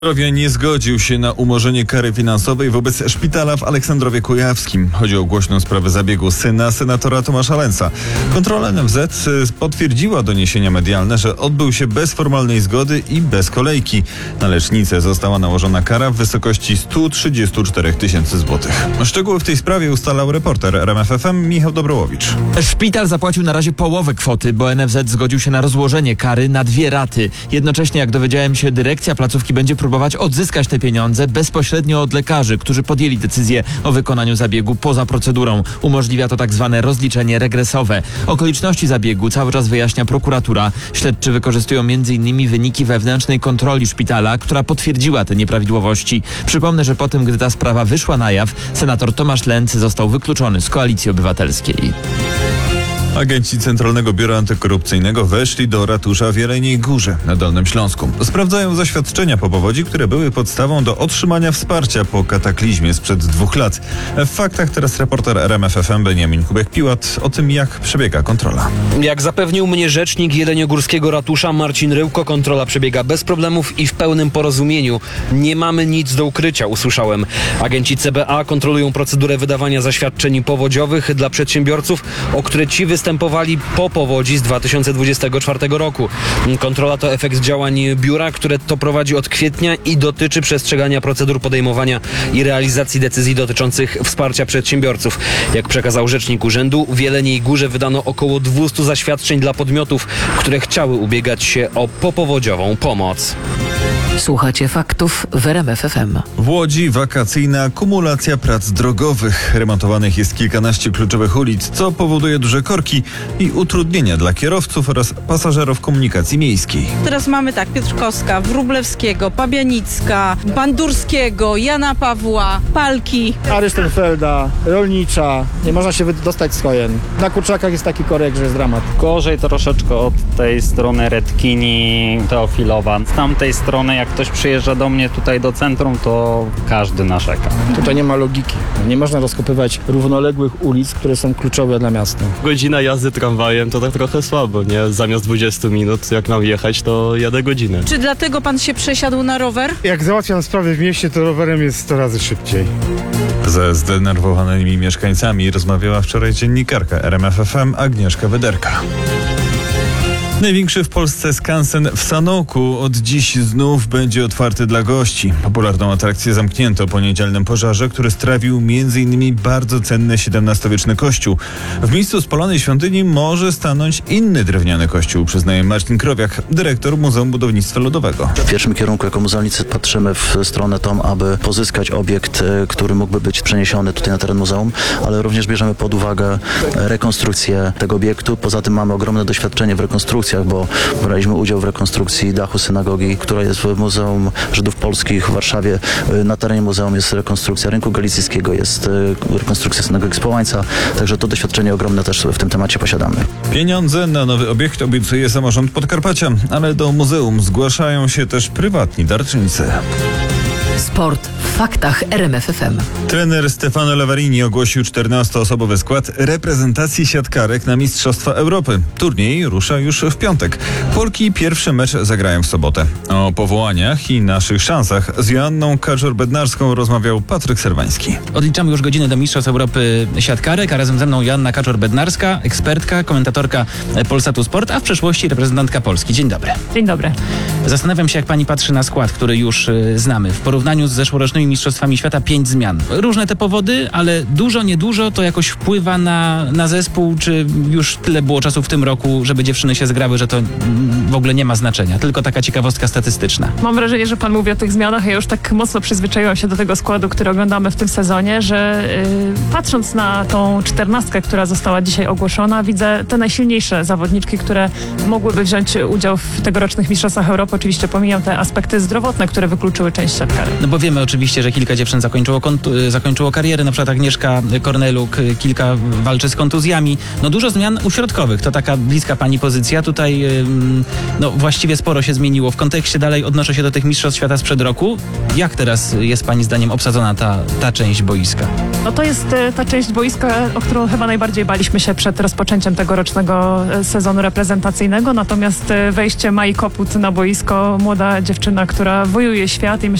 Zdrowia nie zgodził się na umorzenie kary finansowej wobec szpitala w Aleksandrowie Kujawskim. Chodzi o głośną sprawę zabiegu syna senatora Tomasza Lęca. Kontrola NFZ potwierdziła doniesienia medialne, że odbył się bez formalnej zgody i bez kolejki. Na lecznicę została nałożona kara w wysokości 134 tysięcy złotych. Szczegóły w tej sprawie ustalał reporter RMF FM Michał Dobrołowicz. Szpital zapłacił na razie połowę kwoty, bo NFZ zgodził się na rozłożenie kary na 2 raty. Jednocześnie, jak dowiedziałem się, dyrekcja placówki będzie próbować odzyskać te pieniądze bezpośrednio od lekarzy, którzy podjęli decyzję o wykonaniu zabiegu poza procedurą. Umożliwia to tak zwane rozliczenie regresowe. Okoliczności zabiegu cały czas wyjaśnia prokuratura. Śledczy wykorzystują m.in. wyniki wewnętrznej kontroli szpitala, która potwierdziła te nieprawidłowości. Przypomnę, że po tym, gdy ta sprawa wyszła na jaw, senator Tomasz Lęc został wykluczony z Koalicji Obywatelskiej. Agenci Centralnego Biura Antykorupcyjnego weszli do ratusza w Jeleniej Górze na Dolnym Śląsku. Sprawdzają zaświadczenia po powodzi, które były podstawą do otrzymania wsparcia po kataklizmie sprzed 2 lat. W faktach teraz reporter RMF FM Beniamin Kubek-Piłat o tym, jak przebiega kontrola. Jak zapewnił mnie rzecznik jeleniogórskiego ratusza Marcin Ryłko, kontrola przebiega bez problemów i w pełnym porozumieniu. Nie mamy nic do ukrycia, usłyszałem. Agenci CBA kontrolują procedurę wydawania zaświadczeń powodziowych dla przedsiębiorców, o które ci występowali po powodzi z 2024 roku. Kontrola to efekt działań biura, które to prowadzi od kwietnia i dotyczy przestrzegania procedur podejmowania i realizacji decyzji dotyczących wsparcia przedsiębiorców. Jak przekazał rzecznik urzędu, w Jeleniej Górze wydano około 200 zaświadczeń dla podmiotów, które chciały ubiegać się o popowodziową pomoc. Słuchacie faktów w RMF FM. W Łodzi wakacyjna kumulacja prac drogowych. Remontowanych jest kilkanaście kluczowych ulic, co powoduje duże korki i utrudnienia dla kierowców oraz pasażerów komunikacji miejskiej. Teraz mamy Piotrkowska, Wróblewskiego, Pabianicka, Bandurskiego, Jana Pawła, Palki. Arystenfelda, Rolnicza. Nie można się dostać z Kojen. Na Kurczakach jest taki korek, że jest dramat. Gorzej troszeczkę od tej strony Redkini, Teofilowa. Z tamtej strony, jak ktoś przyjeżdża do mnie tutaj do centrum, to każdy narzeka. Tutaj nie ma logiki. Nie można rozkopywać równoległych ulic, które są kluczowe dla miasta. Godzina jazdy tramwajem to tak trochę słabo, nie? Zamiast 20 minut, jak mam jechać, to jadę godzinę. Czy dlatego pan się przesiadł na rower? Jak załatwiam sprawy w mieście, to rowerem jest 100 razy szybciej. Ze zdenerwowanymi mieszkańcami rozmawiała wczoraj dziennikarka RMF FM Agnieszka Wyderka. Największy w Polsce skansen w Sanoku od dziś znów będzie otwarty dla gości. Popularną atrakcję zamknięto po niedzielnym pożarze, który strawił m.in. bardzo cenny XVII-wieczny kościół. W miejscu spalonej świątyni może stanąć inny drewniany kościół, przyznaje Marcin Krowiak, dyrektor Muzeum Budownictwa Ludowego. W pierwszym kierunku jako muzealnicy patrzymy w stronę tą, aby pozyskać obiekt, który mógłby być przeniesiony tutaj na teren muzeum, ale również bierzemy pod uwagę rekonstrukcję tego obiektu. Poza tym mamy ogromne doświadczenie w rekonstrukcji, bo braliśmy udział w rekonstrukcji dachu synagogi, która jest w Muzeum Żydów Polskich w Warszawie. Na terenie muzeum jest rekonstrukcja rynku galicyjskiego, jest rekonstrukcja synagogi z Połańca, także to doświadczenie ogromne też w tym temacie posiadamy. Pieniądze na nowy obiekt obiecuje samorząd Podkarpacia, ale do muzeum zgłaszają się też prywatni darczyńcy. Sport w faktach RMF FM. Trener Stefano Lavarini ogłosił 14-osobowy skład reprezentacji siatkarek na Mistrzostwa Europy. Turniej rusza już w piątek. Polki pierwszy mecz zagrają w sobotę. O powołaniach i naszych szansach z Joanną Kaczor-Bednarską rozmawiał Patryk Serwański. Odliczamy już godziny do Mistrzostw Europy siatkarek, a razem ze mną Joanna Kaczor-Bednarska, ekspertka, komentatorka Polsatu Sport, a w przeszłości reprezentantka Polski. Dzień dobry. Dzień dobry. Zastanawiam się, jak pani patrzy na skład, który już znamy. W porównaniu z zeszłorocznymi Mistrzostwami Świata 5 zmian. Różne te powody, ale dużo, niedużo to jakoś wpływa na zespół, czy już tyle było czasu w tym roku, żeby dziewczyny się zgrały, że to w ogóle nie ma znaczenia. Tylko taka ciekawostka statystyczna. Mam wrażenie, że pan mówi o tych zmianach, a ja już tak mocno przyzwyczaiłam się do tego składu, który oglądamy w tym sezonie, że patrząc na tą 14, która została dzisiaj ogłoszona, widzę te najsilniejsze zawodniczki, które mogłyby wziąć udział w tegorocznych Mistrzostwach Europy. Oczywiście pomijam te aspekty zdrowotne, które wykluczyły część siatkarek. No bo wiemy oczywiście, że kilka dziewczyn zakończyło karierę, na przykład Agnieszka Korneluk, kilka walczy z kontuzjami. No dużo zmian uśrodkowych, to taka bliska pani pozycja. Tutaj no właściwie sporo się zmieniło. W kontekście dalej odnoszę się do tych mistrzostw świata sprzed roku. Jak teraz jest pani zdaniem obsadzona ta część boiska? No to jest ta część boiska, o którą chyba najbardziej baliśmy się przed rozpoczęciem tegorocznego sezonu reprezentacyjnego. Natomiast wejście Mai Koput na boisko, młoda dziewczyna, która wojuje świat i